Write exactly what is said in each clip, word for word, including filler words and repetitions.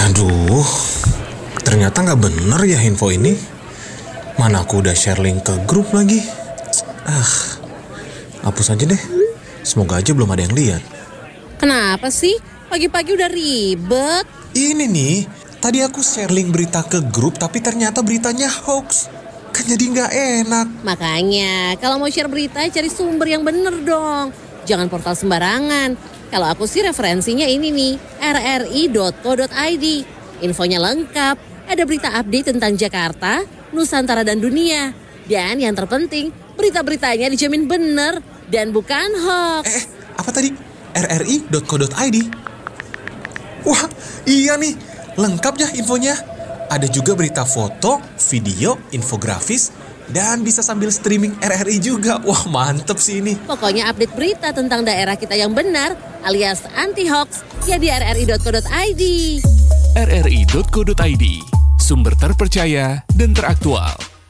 Aduh, ternyata nggak bener ya info ini. Mana aku udah share link ke grup lagi. Ah, hapus aja deh. Semoga aja belum ada yang lihat. Kenapa sih? Pagi-pagi udah ribet. Ini nih, tadi aku share link berita ke grup tapi ternyata beritanya hoax. Kan jadi nggak enak. Makanya, kalau mau share berita cari sumber yang bener dong. Jangan portal sembarangan. Kalau aku sih referensinya ini nih, r r i dot co dot i d. Infonya lengkap, ada berita update tentang Jakarta, Nusantara dan dunia. Dan yang terpenting, berita-beritanya dijamin bener dan bukan hoax. Eh, apa tadi? r r i dot co dot i d. Wah, iya nih, lengkap ya infonya. Ada juga berita foto, video, infografis, dan bisa sambil streaming R R I juga. Wah, mantep sih ini. Pokoknya update berita tentang daerah kita yang benar alias anti-hoax ya di r r i dot co dot i d. r r i dot co dot i d, sumber terpercaya dan teraktual.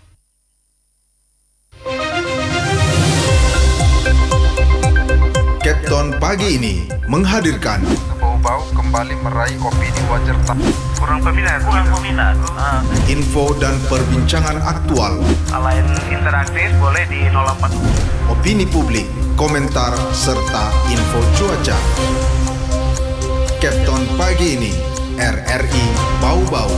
Capton pagi ini menghadirkan Bau-bau kembali meraih opini wajar tak kurang peminat, kurang peminat. Uh, info dan perbincangan aktual, Selain interaktif boleh di nol empat. opini publik, komentar serta info cuaca. Capton pagi ini R R I Bau-bau.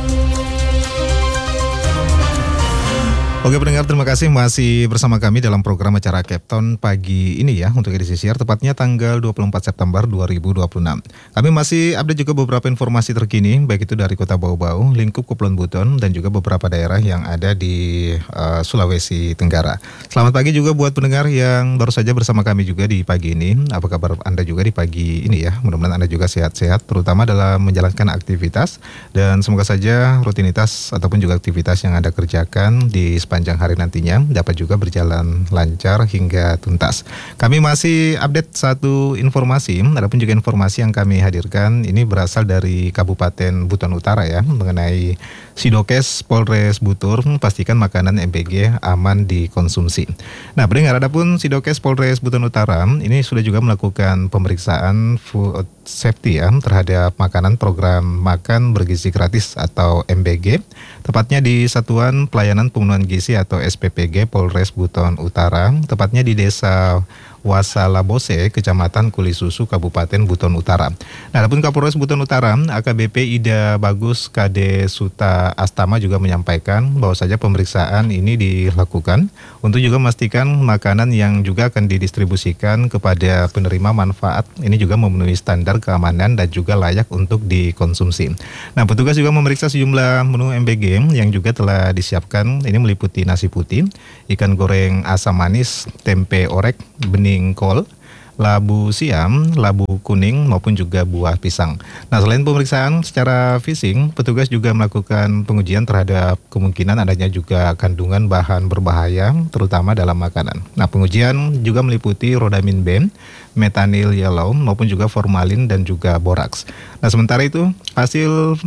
Oke pendengar, terima kasih masih bersama kami dalam program acara Capton pagi ini ya, untuk edisi siar tepatnya tanggal dua puluh empat September dua ribu dua puluh enam. Kami masih update juga beberapa informasi terkini, baik itu dari Kota Bau-bau, lingkup Kepulauan Buton, dan juga beberapa daerah yang ada di uh, Sulawesi Tenggara. Selamat pagi juga buat pendengar yang baru saja bersama kami juga di pagi ini. Apa kabar Anda juga di pagi ini ya? Mudah-mudahan Anda juga sehat-sehat, terutama dalam menjalankan aktivitas, dan semoga saja rutinitas ataupun juga aktivitas yang Anda kerjakan di sepanjang hari nantinya dapat juga berjalan lancar hingga tuntas. Kami masih update satu informasi, adapun juga informasi yang kami hadirkan ini berasal dari Kabupaten Buton Utara ya, mengenai Sidokes Polres Butur pastikan makanan M B G aman dikonsumsi. Nah, pendengar, adapun Sidokes Polres Buton Utara ini sudah juga melakukan pemeriksaan food safety ya terhadap makanan program makan bergizi gratis atau M B G, tepatnya di Satuan Pelayanan Pemenuhan Gizi atau S P P G Polres Buton Utara, tepatnya di Desa Wasalabose, Kecamatan Kulisusu, Kabupaten Buton Utara. Nah, adapun Kapolres Buton Utara, A K B P Ida Bagus K D Suta Astama juga menyampaikan bahwa saja pemeriksaan ini dilakukan untuk juga memastikan makanan yang juga akan didistribusikan kepada penerima manfaat ini juga memenuhi standar keamanan dan juga layak untuk dikonsumsi. Nah, petugas juga memeriksa sejumlah menu M B G yang juga telah disiapkan. Ini meliputi nasi putih, ikan goreng asam manis, tempe orek, bening kol, labu siam, labu kuning maupun juga buah pisang. Nah, selain pemeriksaan secara fisik, petugas juga melakukan pengujian terhadap kemungkinan adanya juga kandungan bahan berbahaya terutama dalam makanan. Nah, pengujian juga meliputi rodamin B, metanil yellow maupun juga formalin dan juga boraks. Nah, sementara itu hasil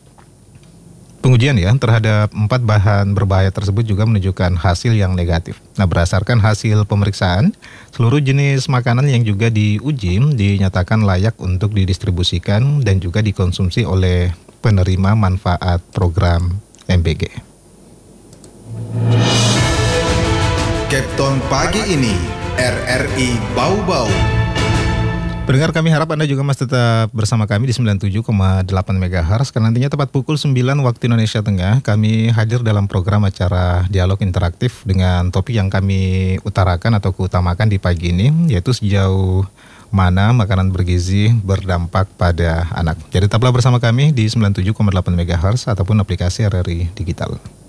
pengujian ya terhadap empat bahan berbahaya tersebut juga menunjukkan hasil yang negatif. Nah, berdasarkan hasil pemeriksaan, seluruh jenis makanan yang juga diuji dinyatakan layak untuk didistribusikan dan juga dikonsumsi oleh penerima manfaat program M B G. Capton pagi ini R R I Bau-bau. Pendengar, kami harap Anda juga masih tetap bersama kami di sembilan puluh tujuh koma delapan megahertz. Karena nantinya tepat pukul sembilan waktu Indonesia Tengah, kami hadir dalam program acara dialog interaktif dengan topik yang kami utarakan atau keutamakan di pagi ini, yaitu sejauh mana makanan bergizi berdampak pada anak. Jadi tetaplah bersama kami di sembilan puluh tujuh koma delapan megahertz ataupun aplikasi R R I Digital.